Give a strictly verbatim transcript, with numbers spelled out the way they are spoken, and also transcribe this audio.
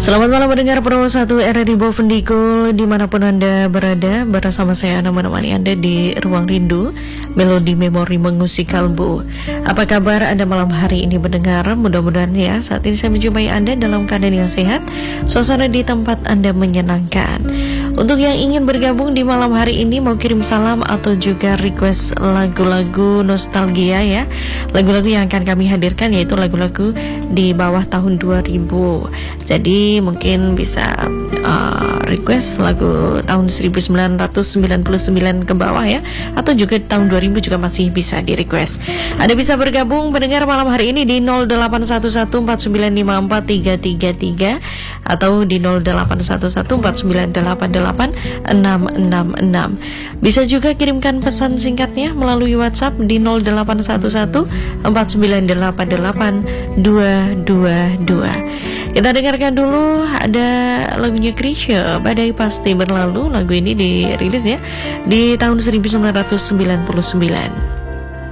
Selamat malam mendengar Pro satu R R I Bovendigul dimanapun Anda berada. Bersama saya Ana menemani Anda di Ruang Rindu, Melodi Memori Mengusik Kalbu. Apa kabar Anda malam hari ini mendengar? Mudah-mudahan ya saat ini saya menjumpai Anda dalam keadaan yang sehat, suasana di tempat Anda menyenangkan. Untuk yang ingin bergabung di malam hari ini, mau kirim salam atau juga request lagu-lagu nostalgia ya, lagu-lagu yang akan kami hadirkan yaitu lagu-lagu di bawah tahun dua ribu. Jadi mungkin bisa uh, request lagu tahun seribu sembilan ratus sembilan puluh sembilan ke bawah ya, atau juga tahun dua ribu juga masih bisa di request. Anda bisa bergabung mendengar malam hari ini di nol delapan satu satu empat sembilan lima empat tiga tiga tiga atau di nol delapan satu satu empat sembilan delapan delapan enam enam enam. Bisa juga kirimkan pesan singkatnya melalui WhatsApp di nol delapan satu satu empat sembilan delapan delapan dua dua dua. Kita dengarkan dulu ada lagunya Krisya, Badai Pasti Berlalu. Lagu ini dirilis ya di tahun seribu sembilan ratus sembilan puluh sembilan.